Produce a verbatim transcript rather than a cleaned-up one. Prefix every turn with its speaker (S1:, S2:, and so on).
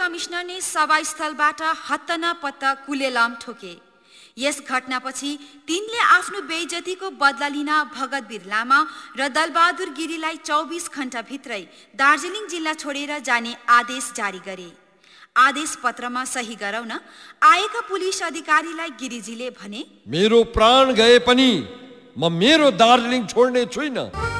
S1: कमिश्नरले सभास्थलबाट हत्तनपत्त कुलेलाम ठोके। यस घटनापछि तिनले आफ्नो बेइज्जतीको बदला लिन भगतवीर लामा र दलबहादुर गिरीलाई चौबिस घण्टाभित्रै दार्जिलिङ जिल्ला छोडेर जाने आदेश जारी गरे। आदेश पत्रमा सही गराउन आएका पुलिस अधिकारीलाई गिरिजीले भने,
S2: मेरो प्राण गए पनि म मेरो दार्जिलिङ छोड्ने छुइन।